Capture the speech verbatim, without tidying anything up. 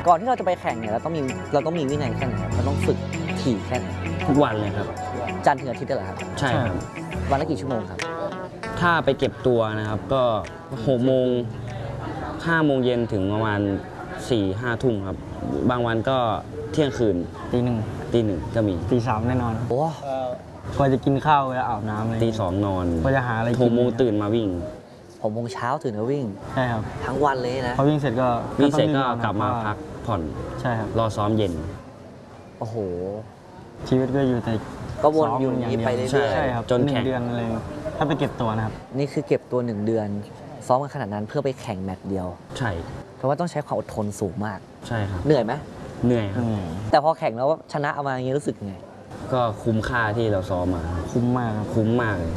ก่อนที่เราจะไปแข่งเนี่ยเราต้องมีเราต้องมีวินัยแค่ไหนครับเราต้องฝึกถี่แค่ไหนทุกวันเลยครับจันทร์ถึงอาทิตย์เหรอครับใช่ครับวันละกี่ชั่วโมงครับถ้าไปเก็บตัวนะครับก็หกโมงห้าโมงเย็นถึงประมาณสี่ห้าทุ่มครับบางวันก็เที่ยงคืนตีหนึ่งตีหนึ่งก็มีตีสามแน่นอนโอ้กว่าจะกินข้าวแล้วอาบน้ำเลยตีสองนอนกว่าจะหาอะไรกินหกโมงตื่นมาวิ่งหกโมงเช้าตื่นมาวิ่งใช่ครับทั้งวันเลยนะพอวิ่งเสร็จก็วิ่งเสร็จก็กลับมาพักผ่อนใช่ครับรอซ้อมเย็นโอ้โหชีวิตก็อยู่แต่ก็วนอยู่อย่างนี้ไปเรื่อยๆใช่ครับจนหนึ่งเดือนอะไรถ้าไปเก็บตัวนะครับนี่คือเก็บตัวหนึ่งเดือนซ้อมกันขนาดนั้นเพื่อไปแข่งแมตช์เดียวใช่เพราะว่าต้องใช้ความอดทนสูงมากใช่ครับเหนื่อยไหมเหนื่อยครับแต่พอแข่งแล้วชนะเอามาอย่างนี้รู้สึกไงก็คุ้มค่าที่เราซ้อมมาคุ้มมากครับคุ้มมากเลย